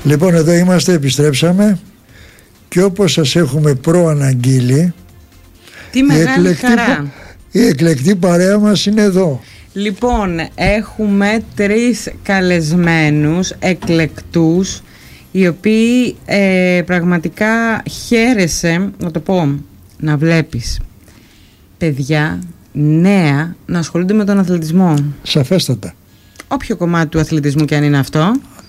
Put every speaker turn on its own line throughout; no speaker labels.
Λοιπόν, εδώ είμαστε, επιστρέψαμε και όπως σας έχουμε προαναγγείλει,
τι μεγάλη χαρά,
η εκλεκτή παρέα μας είναι εδώ.
Λοιπόν, έχουμε 3 καλεσμένους εκλεκτούς, οι οποίοι πραγματικά χαίρεσαι, να το πω, να βλέπεις παιδιά νέα να ασχολούνται με τον αθλητισμό.
Σαφέστατα.
Όποιο κομμάτι του αθλητισμού και αν είναι αυτό.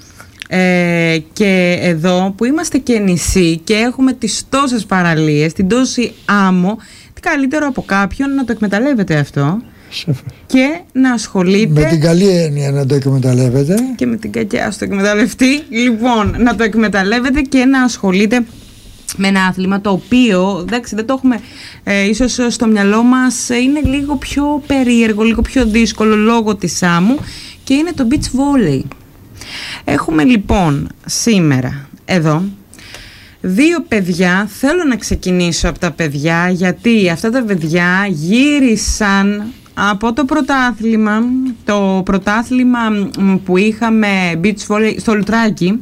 Και εδώ που είμαστε και νησί και έχουμε τις τόσες παραλίες, την τόση άμμο, τι καλύτερο από κάποιον να το εκμεταλλεύεται αυτό. Και να ασχολείται
με την καλή έννοια να το εκμεταλλεύεται
και με την κακιά στο εκμεταλλευτεί. Λοιπόν, να το εκμεταλλεύεται και να ασχολείται με ένα άθλημα το οποίο, εντάξει, δεν το έχουμε ίσως στο μυαλό μας, είναι λίγο πιο περίεργο, λίγο πιο δύσκολο λόγω της άμμου, και είναι το beach volley. Έχουμε λοιπόν σήμερα εδώ 2 παιδιά. Θέλω να ξεκινήσω από τα παιδιά, γιατί αυτά τα παιδιά γύρισαν από το πρωτάθλημα που είχαμε beach volley στο Λουτράκι,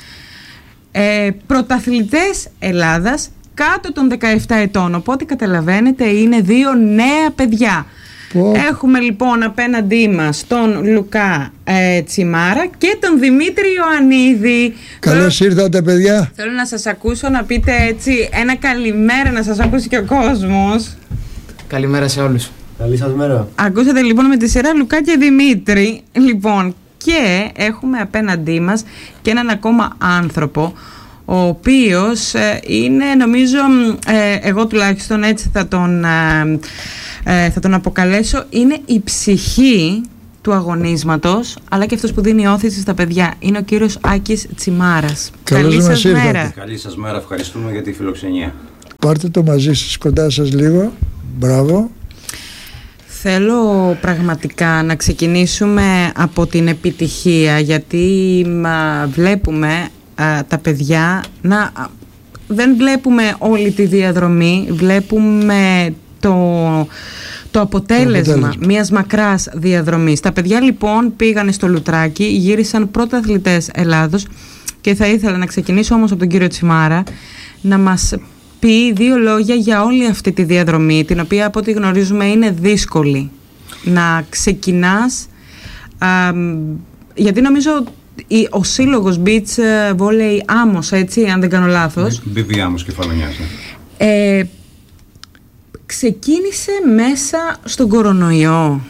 πρωταθλητές Ελλάδας κάτω των 17 ετών. Οπότε καταλαβαίνετε, είναι 2 νέα παιδιά. Έχουμε λοιπόν απέναντί μας τον Λουκά Τσιμάρα και τον Δημήτρη Ιωαννίδη.
Καλώς ήρθατε, παιδιά.
Θέλω να σας ακούσω να πείτε έτσι ένα καλημέρα, να σας ακούσει και ο κόσμος.
Καλημέρα σε όλους.
Καλή σας μέρα.
Ακούσατε λοιπόν με τη σειρά Λουκά και Δημήτρη. Λοιπόν, και έχουμε απέναντί μας και έναν ακόμα άνθρωπο, ο οποίος είναι, νομίζω, εγώ τουλάχιστον έτσι θα τον αποκαλέσω, είναι η ψυχή του αγωνίσματος, αλλά και αυτός που δίνει όθηση στα παιδιά. Είναι ο κύριος Άκης Τσιμάρας. Καλή σας μέρα.
Καλή σας μέρα, ευχαριστούμε για τη φιλοξενία.
Πάρτε το μαζί σας, κοντά σας λίγο. Μπράβο.
Θέλω πραγματικά να ξεκινήσουμε από την επιτυχία, γιατί βλέπουμε τα παιδιά δεν βλέπουμε όλη τη διαδρομή, βλέπουμε το αποτέλεσμα μιας μακράς διαδρομής. Τα παιδιά λοιπόν πήγανε στο Λουτράκι, γύρισαν πρωταθλητές Ελλάδος, και θα ήθελα να ξεκινήσω όμως από τον κύριο Τσιμάρα να μας πει 2 λόγια για όλη αυτή τη διαδρομή, την οποία από ό,τι γνωρίζουμε είναι δύσκολη να ξεκινάς, γιατί νομίζω ο σύλλογος Beach Volley Άμμος, έτσι, αν δεν κάνω λάθος,
BV Άμμος Κεφαλονιάς,
ξεκίνησε μέσα στον κορονοϊό.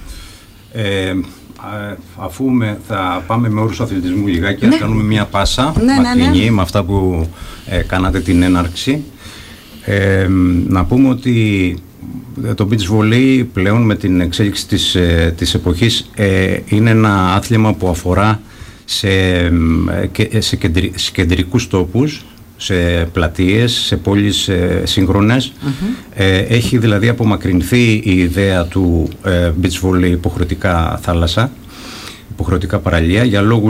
Αφού θα πάμε με όρους αθλητισμού λιγάκι, να κάνουμε μια πάσα μακρινή με αυτά που κάνατε την έναρξη. Να πούμε ότι το beach volley πλέον με την εξέλιξη της εποχής είναι ένα άθλημα που αφορά σε κεντρικούς τόπους, σε πλατείες, σε πόλεις σύγχρονες. Έχει δηλαδή απομακρυνθεί η ιδέα του beach volley υποχρεωτικά θάλασσα, υποχρεωτικά παραλία,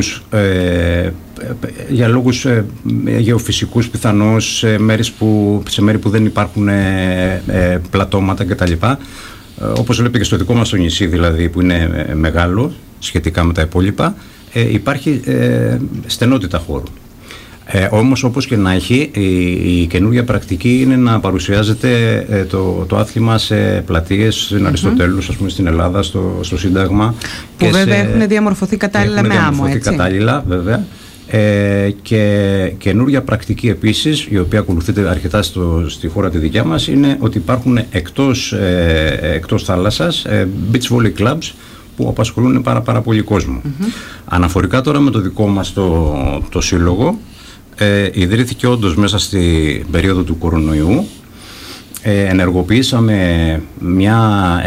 για λόγους γεωφυσικούς πιθανώς, σε μέρη που δεν υπάρχουν πλατώματα κτλ. Όπως βλέπετε και στο δικό μας το νησί, δηλαδή, που είναι μεγάλο σχετικά με τα υπόλοιπα, υπάρχει στενότητα χώρου. Όμως, όπως και να έχει, η καινούργια πρακτική είναι να παρουσιάζεται το άθλημα σε πλατείες, στην Αριστοτέλους, ας πούμε, στην Ελλάδα, στο Σύνταγμα.
Που και βέβαια έχουν διαμορφωθεί κατάλληλα με άμμο, έτσι.
Κατάλληλα, βέβαια. Και καινούργια πρακτική επίσης, η οποία ακολουθείται αρκετά στη χώρα τη δικιά μας, είναι ότι υπάρχουν εκτός θάλασσας beach volley clubs που απασχολούν πάρα πολύ κόσμο. Αναφορικά τώρα με το δικό μας το σύλλογο, ιδρύθηκε όντως μέσα στην περίοδο του κορονοϊού. Ενεργοποιήσαμε μια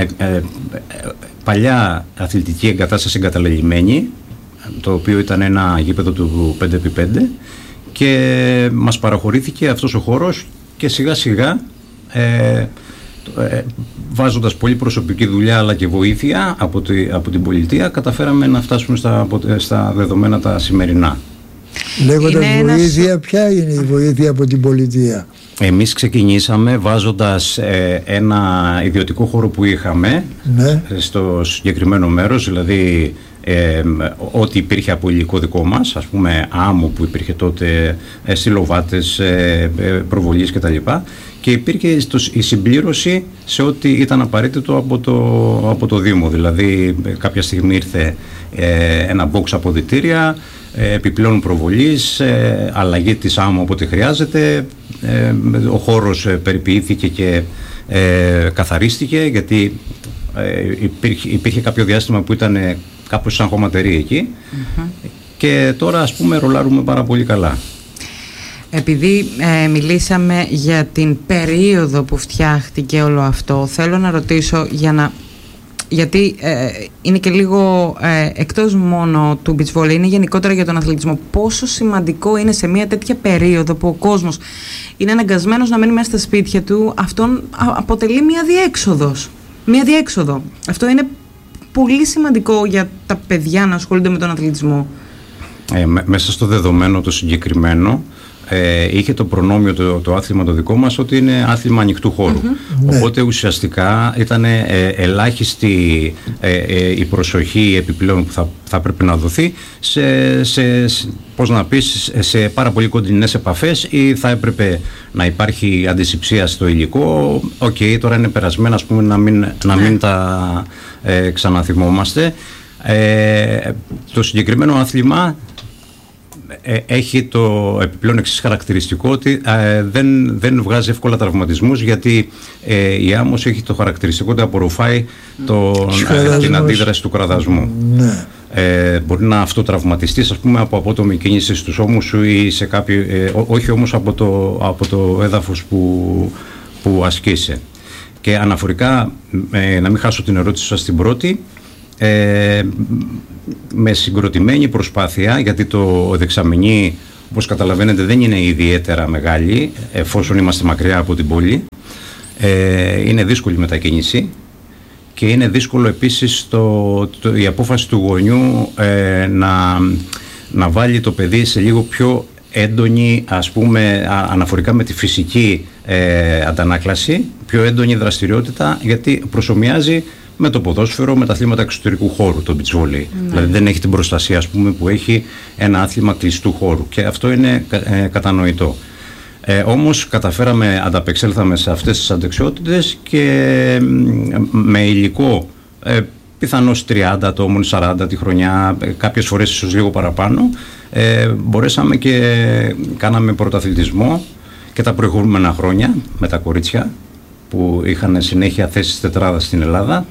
παλιά αθλητική εγκατάσταση εγκαταλελειμμένη, το οποίο ήταν ένα γήπεδο του 5x5, και μας παραχωρήθηκε αυτός ο χώρος, και σιγά σιγά βάζοντας πολύ προσωπική δουλειά αλλά και βοήθεια από την πολιτεία, καταφέραμε να φτάσουμε στα δεδομένα τα σημερινά.
Λέγοντας βοήθεια, ποια είναι η βοήθεια από την πολιτεία?
Εμείς ξεκινήσαμε βάζοντας ένα ιδιωτικό χώρο που είχαμε στο συγκεκριμένο μέρος, δηλαδή ό,τι υπήρχε από υλικό δικό μας, ας πούμε άμμο που υπήρχε τότε, στυλοβάτες, προβολής κτλ. Και υπήρχε η συμπλήρωση σε ό,τι ήταν απαραίτητο από το Δήμο. Δηλαδή κάποια στιγμή ήρθε ένα box αποδυτήρια, επιπλέον προβολής, αλλαγή της άμμο όποτε χρειάζεται, ο χώρος περιποιήθηκε και καθαρίστηκε, γιατί υπήρχε κάποιο διάστημα που ήταν κάπως σαν χωματερή εκεί, και τώρα ας πούμε ρολάρουμε πάρα πολύ καλά.
Επειδή μιλήσαμε για την περίοδο που φτιάχτηκε όλο αυτό, θέλω να ρωτήσω γιατί είναι και λίγο εκτός μόνο του beach volley, είναι γενικότερα για τον αθλητισμό. Πόσο σημαντικό είναι σε μια τέτοια περίοδο που ο κόσμος είναι αναγκασμένος να μένει μέσα στα σπίτια του, αυτόν αποτελεί μια διέξοδο. Αυτό είναι πολύ σημαντικό για τα παιδιά να ασχολούνται με τον αθλητισμό.
Μέσα στο δεδομένο το συγκεκριμένο, είχε το προνόμιο το άθλημα το δικό μας ότι είναι άθλημα ανοιχτού χώρου. Οπότε ουσιαστικά ήταν ελάχιστη η προσοχή επιπλέον που θα πρέπει να δοθεί σε πάρα πολύ κοντινές επαφές, ή θα έπρεπε να υπάρχει αντισηψία στο υλικό. Τώρα είναι περασμένα, ας πούμε, να μην τα ξαναθυμόμαστε. Το συγκεκριμένο άθλημα έχει το επιπλέον εξής χαρακτηριστικό, ότι δεν βγάζει εύκολα τραυματισμούς, γιατί η άμμος έχει το χαρακτηριστικό ότι απορροφάει την αντίδραση του κραδασμού. Ναι. Μπορεί να αυτοτραυματιστείς, ας πούμε, από απότομη κίνηση στους ώμους σου ή σε κάποιο, όχι όμως από το έδαφος που ασκείσαι. Και αναφορικά, να μην χάσω την ερώτηση σας στην πρώτη, με συγκροτημένη προσπάθεια, γιατί το δεξαμενή, όπως καταλαβαίνετε, δεν είναι ιδιαίτερα μεγάλη εφόσον είμαστε μακριά από την πόλη, είναι δύσκολη μετακίνηση, και είναι δύσκολο επίσης η απόφαση του γονιού να βάλει το παιδί σε λίγο πιο έντονη, ας πούμε, αναφορικά με τη φυσική αντανάκλαση, πιο έντονη δραστηριότητα, γιατί προσομοιάζει με το ποδόσφαιρο, με τα αθλήματα εξωτερικού χώρου, το beach volley. Δηλαδή δεν έχει την προστασία, ας πούμε, που έχει ένα άθλημα κλειστού χώρου, και αυτό είναι κατανοητό. Όμως ανταπεξέλθαμε σε αυτές τις αντεξιότητες, και με υλικό πιθανώς 30 ατόμων, 40 τη χρονιά, κάποιες φορές ίσως λίγο παραπάνω, μπορέσαμε και κάναμε πρωταθλητισμό και τα προηγούμενα χρόνια με τα κορίτσια που είχαν συνέχεια θέσεις τετράδα στην Ελλάδα,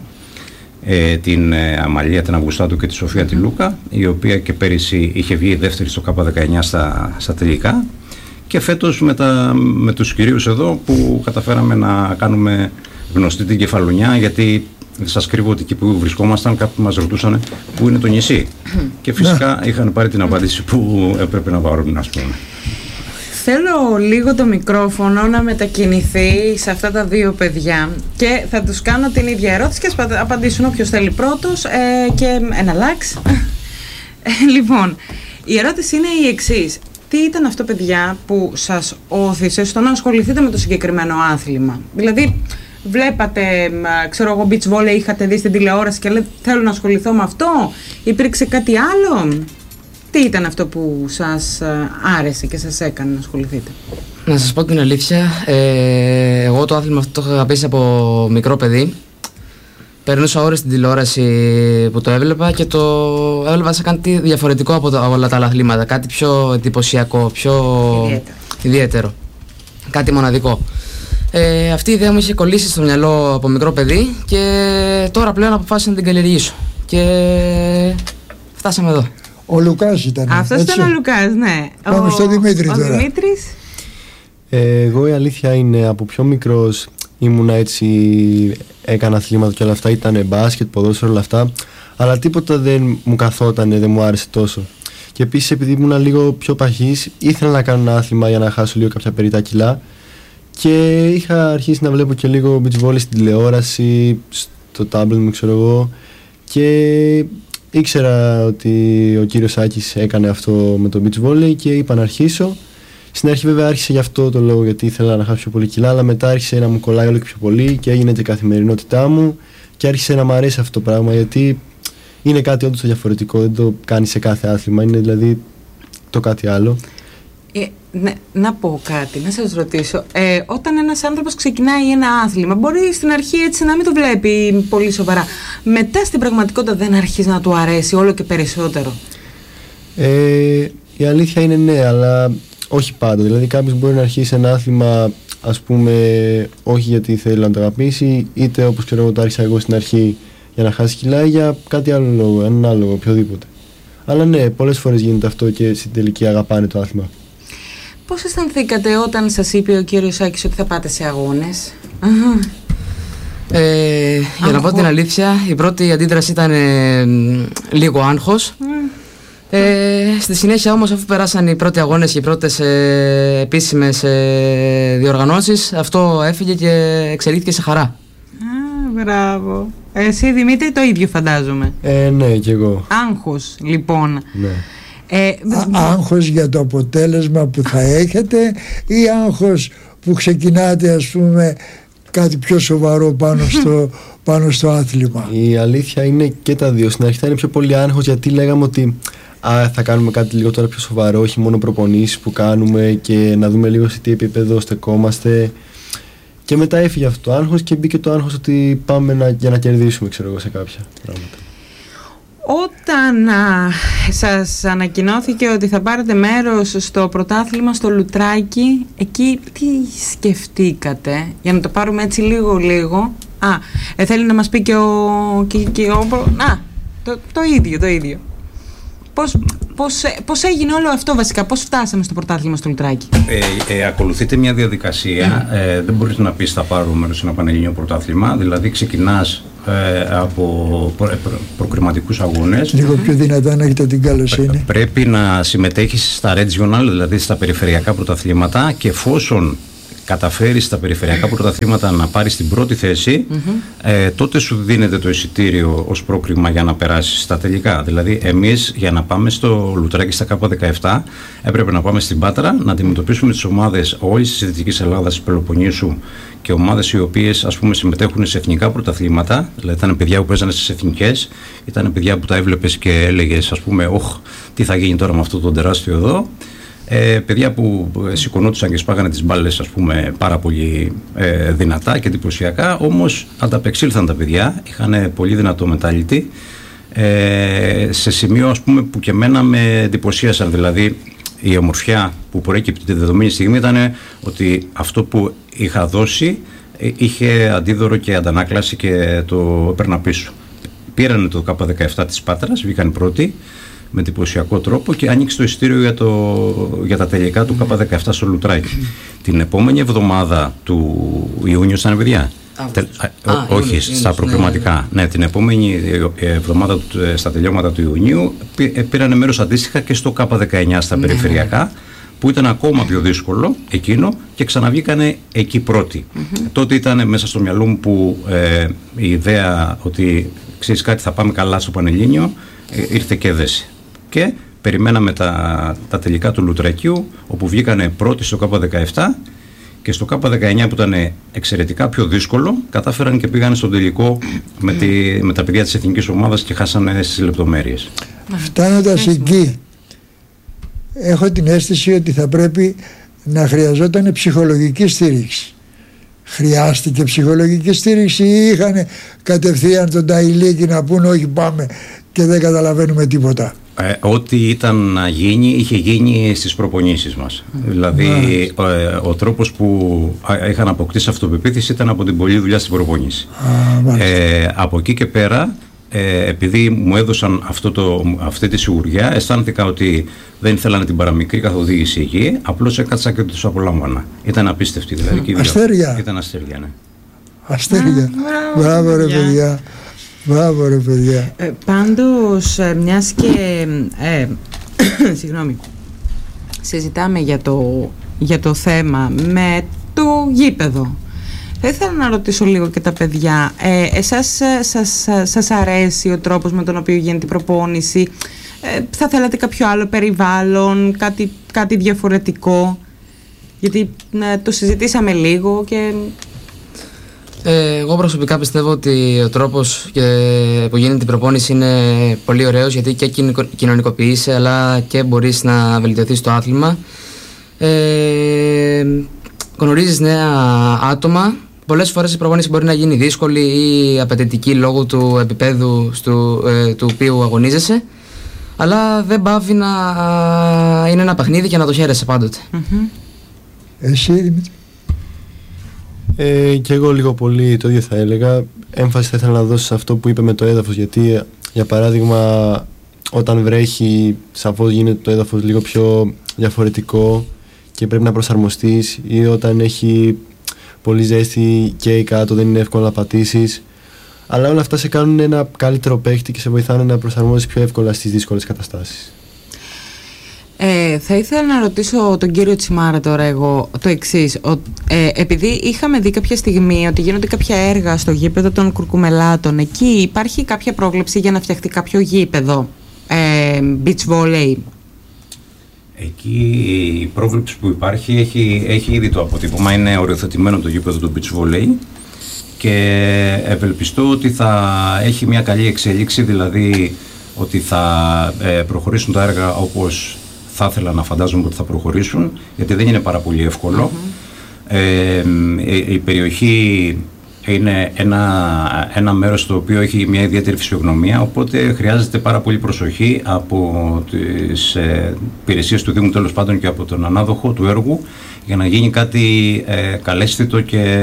την Αμαλία, την Αυγουστάτου και τη Σοφία τη Λούκα, η οποία και πέρυσι είχε βγει δεύτερη στο K19 στα τελικά, και φέτος με τους κυρίους εδώ που καταφέραμε να κάνουμε γνωστή την Κεφαλονιά, γιατί σας κρύβω ότι εκεί που βρισκόμασταν κάποιοι μας ρωτούσαν πού είναι το νησί, και φυσικά είχαν πάρει την απάντηση που έπρεπε να πάρουν, ας πούμε.
Θέλω λίγο το μικρόφωνο να μετακινηθεί σε αυτά τα δύο παιδιά, και θα τους κάνω την ίδια ερώτηση και απαντήσουν όποιος θέλει πρώτος, και ένα λάξ. Λοιπόν, η ερώτηση είναι η εξής. Τι ήταν αυτό, παιδιά, που σας όθησε στο να ασχοληθείτε με το συγκεκριμένο άθλημα? Δηλαδή, βλέπατε, ξέρω εγώ, beach volley, είχατε δει στην τηλεόραση και λέτε θέλω να ασχοληθώ με αυτό? Υπήρξε κάτι άλλο? Τι ήταν αυτό που σας άρεσε και σας έκανε να ασχοληθείτε?
Να σας πω την αλήθεια, εγώ το άθλημα αυτό το είχα αγαπήσει από μικρό παιδί. Περνούσα ώρες στην τηλεόραση που το έβλεπα, και το έβλεπα σαν κάτι διαφορετικό από όλα τα άλλα αθλήματα. Κάτι πιο εντυπωσιακό, πιο ιδιαίτερο. Κάτι μοναδικό. Αυτή η ιδέα μου είχε κολλήσει στο μυαλό από μικρό παιδί, και τώρα πλέον αποφάσισα να την καλλιεργήσω. Και φτάσαμε εδώ.
Ο Λουκάς ήταν.
Αυτός ήταν ο Λουκάς, ναι.
Πάμε στο Δημήτρη τώρα.
Ο Δημήτρης.
Εγώ η αλήθεια είναι από πιο μικρός ήμουνα έτσι, έκανα αθλήματα και όλα αυτά, ήταν μπάσκετ, ποδόσφαιρο, όλα αυτά, αλλά τίποτα δεν μου καθότανε, δεν μου άρεσε τόσο. Και επίσης επειδή ήμουνα λίγο πιο παχής, ήθελα να κάνω ένα άθλημα για να χάσω λίγο κάποια περιτά κιλά, και είχα αρχίσει να βλέπω και λίγο beach volley στην τηλεόραση, στο tablet μου, ξέρω εγώ, και ήξερα ότι ο κύριος Άκης έκανε αυτό με το beach volley και είπα να αρχίσω. Στην αρχή βέβαια άρχισε γι' αυτό το λόγο, γιατί ήθελα να χάσω πιο πολύ κιλά, αλλά μετά άρχισε να μου κολλάει όλο και πιο πολύ και έγινε και καθημερινότητά μου, και άρχισε να μου αρέσει αυτό το πράγμα, γιατί είναι κάτι όντως διαφορετικό, δεν το κάνει σε κάθε άθλημα, είναι δηλαδή το κάτι άλλο.
Ναι, να πω κάτι, να σας ρωτήσω. Όταν ένας άνθρωπος ξεκινάει ένα άθλημα, μπορεί στην αρχή έτσι να μην το βλέπει πολύ σοβαρά. Μετά στην πραγματικότητα δεν αρχίζει να του αρέσει όλο και περισσότερο?
Η αλήθεια είναι ναι, αλλά όχι πάντα. Δηλαδή κάποιος μπορεί να αρχίσει ένα άθλημα, ας πούμε, όχι γιατί θέλει να το αγαπήσει, είτε όπως ξέρω εγώ το άρχισα εγώ στην αρχή για να χάσει κιλά, για κάτι άλλο λόγο, έναν άλλο λόγο, οποιοδήποτε. Αλλά ναι, πολλές φορές γίνεται αυτό και στην τελική αγαπάνε το άθλημα.
Πώς αισθανθήκατε όταν σας είπε ο κύριος Σάκης ότι θα πάτε σε αγώνες?
Για να πω την αλήθεια, η πρώτη αντίδραση ήταν λίγο άγχος. Στη συνέχεια όμως, αφού περάσαν οι πρώτοι αγώνες και οι πρώτες επίσημες διοργανώσεις, αυτό έφυγε και εξελίχθηκε σε χαρά.
Μπράβο. Εσύ Δημήτρη το ίδιο φαντάζομαι?
Ναι, κι εγώ.
Άγχος λοιπόν.
Ναι.
Άγχος για το αποτέλεσμα που θα έχετε ή άγχος που ξεκινάτε, ας πούμε, κάτι πιο σοβαρό πάνω στο άθλημα?
Η αλήθεια είναι και τα δύο. Στην αρχή θα είναι πιο πολύ άγχος, γιατί λέγαμε ότι θα κάνουμε κάτι λίγο τώρα πιο σοβαρό, όχι μόνο προπονήσεις που κάνουμε, και να δούμε λίγο σε τι επίπεδο στεκόμαστε. Και μετά έφυγε αυτό το άγχος και μπήκε το άγχος ότι πάμε για να κερδίσουμε, ξέρω εγώ, σε κάποια πράγματα.
Όταν σας ανακοινώθηκε ότι θα πάρετε μέρος στο πρωτάθλημα στο Λουτράκι, εκεί τι σκεφτήκατε? Για να το πάρουμε έτσι λίγο. Θέλει να μας πει και το ίδιο. Πώς έγινε όλο αυτό βασικά, πώς φτάσαμε στο πρωτάθλημα στο Λουτράκι?
Ακολουθείται μια διαδικασία, δεν μπορείς να πεις θα πάρω μέρος σε ένα πανελληνικό πρωτάθλημα, δηλαδή ξεκινάς από προκριματικούς αγώνες.
Λίγο πιο δυνατά να έχετε την καλοσύνη.
Πρέπει να συμμετέχεις στα regional, δηλαδή στα περιφερειακά πρωταθλήματα, και εφόσον καταφέρεις στα περιφερειακά πρωταθλήματα να πάρεις την πρώτη θέση, τότε σου δίνεται το εισιτήριο ως πρόκριμα για να περάσεις στα τελικά. Δηλαδή εμείς, για να πάμε στο Λουτράκι στα K17, έπρεπε να πάμε στην Πάτρα, να αντιμετωπίσουμε τις ομάδες όλης της Δυτικής Ελλάδας, της Πελοποννήσου, και ομάδες οι οποίες, ας πούμε, συμμετέχουν σε εθνικά πρωταθλήματα. Δηλαδή ήταν παιδιά που παίζανε στις εθνικές, ήταν παιδιά που τα έβλεπες και έλεγες, ας πούμε, τι θα γίνει τώρα με αυτό το τεράστιο εδώ. Παιδιά που σηκωνόντουσαν και σπάγανε τις μπάλες, ας πούμε, πάρα πολύ δυνατά και εντυπωσιακά, όμως ανταπεξήλθαν τα παιδιά, είχαν πολύ δυνατό mentality, σε σημείο, ας πούμε, που και εμένα με εντυπωσίασαν. Δηλαδή η ομορφιά που προέκυπτε τη δεδομένη στιγμή ήταν ότι αυτό που είχα δώσει είχε αντίδωρο και αντανάκλαση και το έπαιρνα πίσω. Πήρανε το K17 της Πάτρας, βγήκαν πρώτοι με εντυπωσιακό τρόπο και άνοιξε το εισιτήριο για τα τελικά του K17 στο Λουτράκι. Την επόμενη εβδομάδα του Ιούνιου ήταν, παιδιά. Όχι, στα προκριματικά. Ναι, την επόμενη εβδομάδα στα τελειώματα του Ιουνίου πήρανε μέρος αντίστοιχα και στο K19 στα περιφερειακά, που ήταν ακόμα πιο δύσκολο εκείνο, και ξαναβγήκανε εκεί πρώτοι. Τότε ήταν μέσα στο μυαλό μου που η ιδέα ότι ξέρεις κάτι, θα πάμε καλά στο Πανελλήνιο, ήρθε και έδεσε. Και περιμέναμε τα τελικά του Λουτρακίου, όπου βγήκανε πρώτοι στο K17, και στο K19 που ήταν εξαιρετικά πιο δύσκολο, κατάφεραν και πήγαν στον τελικό με τα παιδιά της εθνικής ομάδας και χάσανε στις λεπτομέρειες.
Φτάνοντας εκεί, έχω την αίσθηση ότι θα πρέπει να χρειαζόταν ψυχολογική στήριξη. Χρειάστηκε ψυχολογική στήριξη ή είχαν κατευθείαν τον Ταϊλίκη να πούνε όχι πάμε και δεν καταλαβαίνουμε τίποτα?
Ό,τι ήταν να γίνει, είχε γίνει στις προπονήσεις μας. Δηλαδή ο τρόπος που είχαν αποκτήσει αυτοπεποίθηση ήταν από την πολλή δουλειά στην προπονήση. Από εκεί και πέρα, επειδή μου έδωσαν αυτή τη σιγουριά, αισθάνθηκα ότι δεν ήθελαν την παραμικρή καθοδήγηση εκεί, απλώς έκατσα και τους απολάμβανα. Ήταν απίστευτη δηλαδή.
Αστέρια.
Ήταν αστέρια, ναι.
Αστέρια. Μπράβο ρε παιδιά. Μπράβο ρε παιδιά.
Πάντως, μιας και συγγνώμη, συζητάμε για το θέμα με το γήπεδο, θα ήθελα να ρωτήσω λίγο και τα παιδιά, εσάς σας αρέσει ο τρόπος με τον οποίο γίνεται η προπόνηση? Θα θέλατε κάποιο άλλο περιβάλλον, κάτι διαφορετικό? Γιατί το συζητήσαμε λίγο και...
Εγώ προσωπικά πιστεύω ότι ο τρόπος που γίνεται η προπόνηση είναι πολύ ωραίος, γιατί και κοινωνικοποιείσαι αλλά και μπορείς να βελτιωθείς το άθλημα. Γνωρίζεις νέα άτομα. Πολλές φορές η προπόνηση μπορεί να γίνει δύσκολη ή απαιτητική λόγω του επίπεδου του οποίου αγωνίζεσαι, αλλά δεν πάβει να είναι ένα παιχνίδι και να το χαίρεσαι πάντοτε.
Εσύ, Δημήτρη?
Και εγώ λίγο πολύ το ίδιο θα έλεγα. Έμφαση θα ήθελα να δώσω σε αυτό που είπε με το έδαφος, γιατί για παράδειγμα όταν βρέχει σαφώς γίνεται το έδαφος λίγο πιο διαφορετικό και πρέπει να προσαρμοστείς, ή όταν έχει πολύ ζέστη και κάτω δεν είναι εύκολο να πατήσεις, αλλά όλα αυτά σε κάνουν ένα καλύτερο παίχτη και σε βοηθάνε να προσαρμόζεις πιο εύκολα στις δύσκολες καταστάσεις.
Θα ήθελα να ρωτήσω τον κύριο Τσιμάρα τώρα εγώ το εξής. Επειδή είχαμε δει κάποια στιγμή ότι γίνονται κάποια έργα στο γήπεδο των Κουρκουμελάτων, εκεί υπάρχει κάποια πρόβλεψη για να φτιαχτεί κάποιο γήπεδο beach volley?
Εκεί η πρόβλεψη που υπάρχει έχει ήδη το αποτύπωμα, είναι οριοθετημένο το γήπεδο του beach volley και ευελπιστώ ότι θα έχει μια καλή εξέλιξη, δηλαδή ότι θα προχωρήσουν τα έργα όπως θα ήθελα να φαντάζομαι ότι θα προχωρήσουν, γιατί δεν είναι πάρα πολύ εύκολο. Η περιοχή είναι ένα μέρος το οποίο έχει μια ιδιαίτερη φυσιογνωμία, οπότε χρειάζεται πάρα πολύ προσοχή από τις υπηρεσίες του Δήμου, τέλος πάντων, και από τον ανάδοχο του έργου, για να γίνει κάτι καλέσθητο και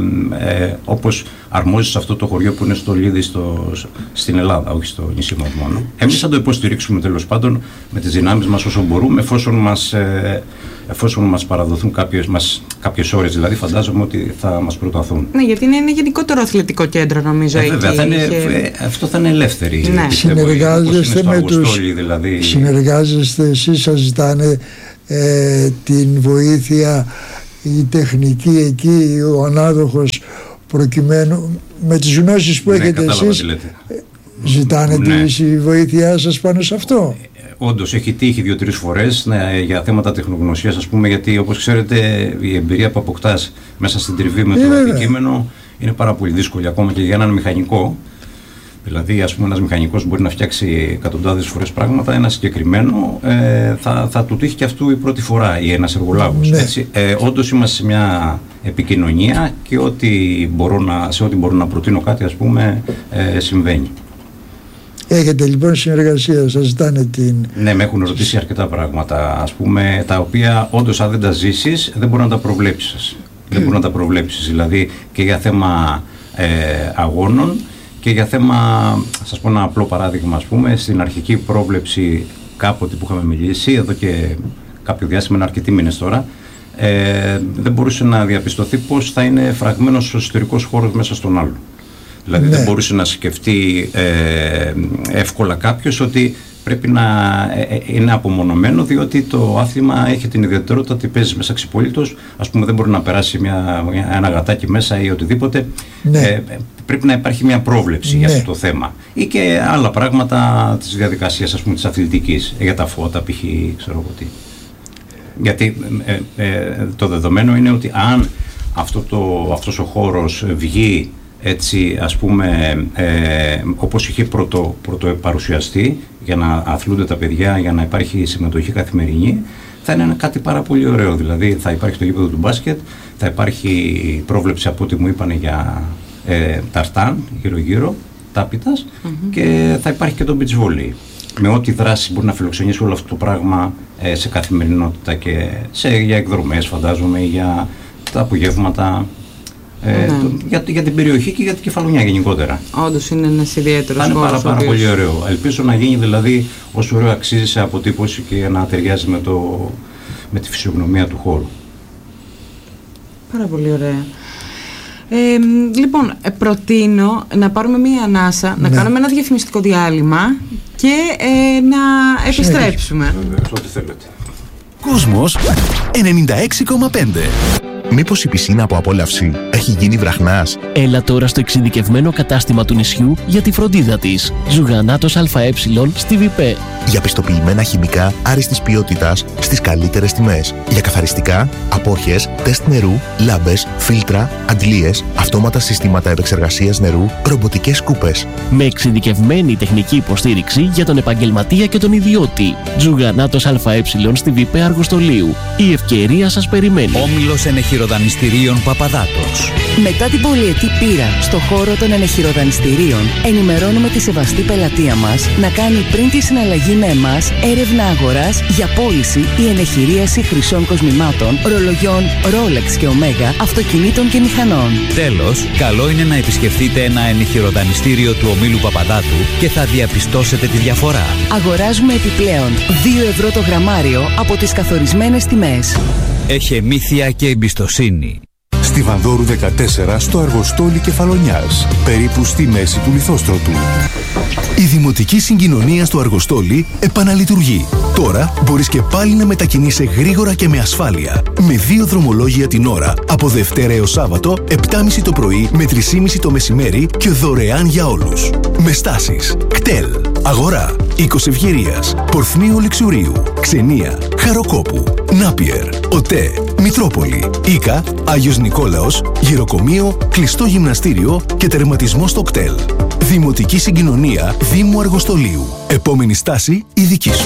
όπως αρμόζει σε αυτό το χωριό που είναι στο Λίδι στην Ελλάδα, όχι στο νησί μας μόνο. Εμείς θα το υποστηρίξουμε τέλος πάντων με τις δυνάμεις μας όσο μπορούμε, εφόσον μας παραδοθούν κάποιες ώρες, δηλαδή φαντάζομαι ότι θα μας προταθούν.
Ναι, γιατί είναι ένα γενικότερο αθλητικό κέντρο, νομίζω.
Βέβαια, αυτό θα είναι ελεύθερη.
Ναι.
Συνεργάζεστε με τους...
Δηλαδή...
Συνεργάζεστε εσείς, σας ζητάνε την βοήθεια, η τεχνική εκεί, ο ανάδοχος, προκειμένου με τις γνώσεις που έχετε εσείς, ζητάνε τη βοήθειά σας πάνω σε αυτό?
Όντως έχει τύχει 2-3 φορές για θέματα τεχνογνωσίας, ας πούμε, γιατί όπως ξέρετε η εμπειρία που αποκτάς μέσα στην τριβή με το αντικείμενο είναι πάρα πολύ δύσκολη ακόμα και για έναν μηχανικό. Δηλαδή, ας πούμε, ένας μηχανικός μπορεί να φτιάξει εκατοντάδες φορές πράγματα, ένα συγκεκριμένο θα του τύχει και αυτού η πρώτη φορά, ή ένας εργολάβος. Ναι. Όντως είμαστε σε μια επικοινωνία και σε ό,τι μπορώ να προτείνω κάτι, ας πούμε, συμβαίνει.
Έχετε λοιπόν συνεργασία, σας ζητάνε την...
Ναι, με έχουν ρωτήσει αρκετά πράγματα, ας πούμε, τα οποία όντως αν δεν τα ζήσεις δεν μπορεί να τα προβλέψεις. Δεν μπορεί να τα προβλέψεις, δηλαδή και για θέμα αγώνων και για θέμα, σας πω ένα απλό παράδειγμα, ας πούμε, στην αρχική πρόβλεψη κάποτε που είχαμε μιλήσει, εδώ και κάποιο διάστημα, είναι αρκετοί μήνες τώρα, δεν μπορούσε να διαπιστωθεί πώς θα είναι φραγμένος ο εσωτερικός χώρος μέσα στον άλλο. Δηλαδή δεν μπορούσε να σκεφτεί εύκολα κάποιος ότι πρέπει να είναι απομονωμένο, διότι το άθλημα έχει την ιδιαιτερότητα ότι παίζει μέσα ξυπόλυτος, ας πούμε, δεν μπορεί να περάσει ένα γατάκι μέσα ή οτιδήποτε. Πρέπει να υπάρχει μια πρόβλεψη για αυτό το θέμα. Ή και άλλα πράγματα της διαδικασίας, ας πούμε, της αθλητικής, για τα φώτα, π.χ. ξέρω εγώ τι. Γιατί το δεδομένο είναι ότι αν αυτός ο χώρος βγει έτσι, ας πούμε, όπως είχε πρωτοπαρουσιαστεί, για να αθλούνται τα παιδιά, για να υπάρχει συμμετοχή καθημερινή, θα είναι κάτι πάρα πολύ ωραίο. Δηλαδή θα υπάρχει το γήπεδο του μπάσκετ, θα υπάρχει πρόβλεψη από ό,τι μου είπαν για ταρτάν γύρω-γύρω, τάπητας, και θα υπάρχει και το beach volley. Με ό,τι δράση μπορεί να φιλοξενήσει όλο αυτό το πράγμα σε καθημερινότητα και για εκδρομές, φαντάζομαι, για τα απογεύματα. Για την περιοχή και για την Κεφαλονιά γενικότερα.
Όντως είναι ένας ιδιαίτερος χώρος.
Θα είναι πάρα πολύ ωραίο. Ελπίζω να γίνει δηλαδή όσο ωραίο αξίζει σε αποτύπωση και να ταιριάζει με τη φυσιογνωμία του χώρου.
Πάρα πολύ ωραία. Λοιπόν, προτείνω να πάρουμε μία ανάσα, να κάνουμε ένα διαφημιστικό διάλειμμα και να επιστρέψουμε.
Βεβαίως, ό,τι θέλετε.
Κόσμος 96,5.
Μήπως η πισίνα από απόλαυση έχει γίνει βραχνάς?
Έλα τώρα στο εξειδικευμένο κατάστημα του νησιού για τη φροντίδα της. Ζουγανάτος ΑΕ στη ΒΠΕ.
Για πιστοποιημένα χημικά άριστης ποιότητας στις καλύτερες τιμές. Για καθαριστικά, απόχες, τεστ νερού, λάμπες, φίλτρα, αντλίες, αυτόματα συστήματα επεξεργασίας νερού, ρομποτικές σκούπες.
Με εξειδικευμένη τεχνική υποστήριξη για τον επαγγελματία και τον ιδιώτη. Ζουγανάτος ΑΕ στη ΒΠΕ Αργοστολίου. Η ευκαιρία σας περιμένει.
Όμιλος Ενεχειροδανιστηρίων Παπαδάτος.
Μετά την πολυετή πείρα στο χώρο των ενεχειροδανιστηρίων, ενημερώνουμε τη σεβαστή πελατεία μας να κάνει πριν τη συναλλαγή με εμάς έρευνα αγοράς για πώληση ή ενεχειρίαση χρυσών κοσμημάτων, ρολογιών Rolex και Omega, αυτοκινήτων και μηχανών.
Τέλος, καλό είναι να επισκεφτείτε ένα ενεχειροδανιστήριο του ομίλου Παπαδάτου και θα διαπιστώσετε τη διαφορά.
Αγοράζουμε επιπλέον 2 ευρώ το γραμμάριο από τις καθορισμένες τιμές.
Εχεμήθεια και εμπιστοσύνη.
Στη Βανδόρου 14 στο Αργοστόλι Κεφαλονιάς, περίπου στη μέση του Λιθόστρωτου. Η Δημοτική Συγκοινωνία στο Αργοστόλι επαναλειτουργεί. Τώρα μπορείς και πάλι να μετακινείσαι γρήγορα και με ασφάλεια. Με 2 δρομολόγια την ώρα, από Δευτέρα έως Σάββατο, 7.30 το πρωί με 3.30 το μεσημέρι και δωρεάν για όλους. Με στάσεις κτέλ, Αγορά, Οίκος Ευγερίας, Πορθμίου Λεξουρίου, Ξενία, Χαροκόπου, Νάπιερ, ΟΤΕ, Μητρόπολη, Ίκα, Άγιος Νικόλαος, Γυροκομείο, κλειστό γυμναστήριο και τερματισμό στο κτέλ. Δημοτική Συγκοινωνία Δήμου Αργοστολίου. Επόμενη στάση η δική σου.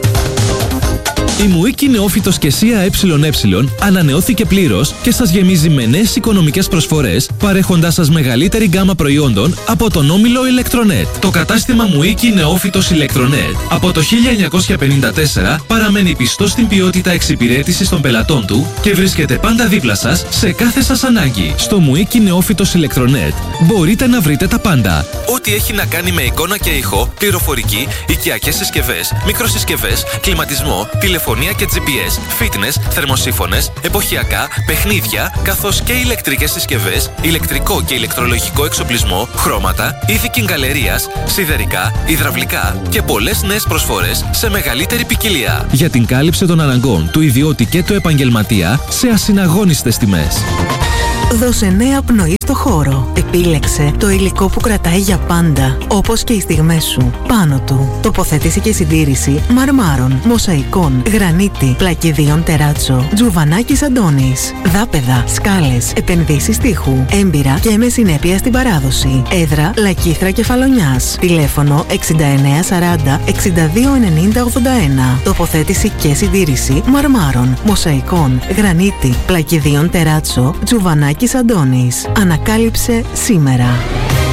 Η Μουίκη Νεόφυτος και ΣΥΑ ΕΕ ανανεώθηκε πλήρως και σας γεμίζει με νέες οικονομικές προσφορές, παρέχοντάς σας μεγαλύτερη γκάμα προϊόντων από τον όμιλο Ηλεκτρονέτ. Το κατάστημα Μουίκη Νεόφυτος Ηλεκτρονέτ από το 1954 παραμένει πιστό στην ποιότητα εξυπηρέτησης των πελατών του και βρίσκεται πάντα δίπλα σας σε κάθε σας ανάγκη. Στο Μουίκη Νεόφυτος Ηλεκτρονέτ μπορείτε να βρείτε τα πάντα. Ό,τι έχει να κάνει με εικόνα και ήχο, πληροφορική, οικιακές συσκευές, μικροσυσκευές, κλιματισμό, τηλεφωνία και GPS, fitness, θερμοσύφωνες, εποχιακά, παιχνίδια, καθώς και ηλεκτρικές συσκευές, ηλεκτρικό και ηλεκτρολογικό εξοπλισμό, χρώματα, είδη κιγκαλερίας, σιδερικά, υδραυλικά και πολλές νέες προσφορές σε μεγαλύτερη ποικιλία. Για την κάλυψη των αναγκών του ιδιώτη και του επαγγελματία σε ασυναγώνιστες τιμές.
Δώσε νέα πνοή στο χώρο. Επίλεξε το υλικό που κρατάει για πάντα, όπως και οι στιγμές σου. Πάνω του, τοποθέτηση και συντήρηση μαρμάρων, μοσαϊκών, γρανίτη, πλακιδίων τεράτσο, Τζουβανάκης Αντώνης, δάπεδα, σκάλες, επενδύσεις τείχου, έμπειρα και με συνέπεια στην παράδοση. Έδρα Λακίθρα Κεφαλονιάς. Τηλέφωνο 6940 62 90 81. Τοποθέτηση και συντήρηση μαρμάρων, μοσαϊκών, γρανίτη, πλακιδίων τεράτσο, Τζουβανάκης Αντώνης. Ανακάλυψε σήμερα.